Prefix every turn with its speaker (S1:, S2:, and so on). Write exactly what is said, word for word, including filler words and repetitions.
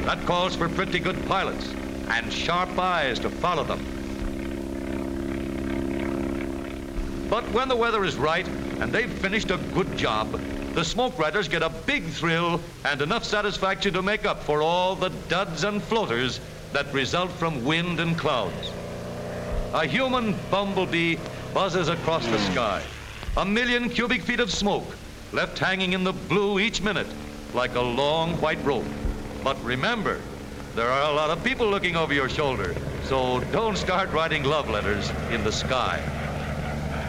S1: That calls for pretty good pilots and sharp eyes to follow them. But when the weather is right and they've finished a good job, the smoke riders get a big thrill and enough satisfaction to make up for all the duds and floaters that result from wind and clouds. A human bumblebee buzzes across the sky. A million cubic feet of smoke left hanging in the blue each minute like a long white rope. But remember, there are a lot of people looking over your shoulder, so don't start writing love letters in the sky.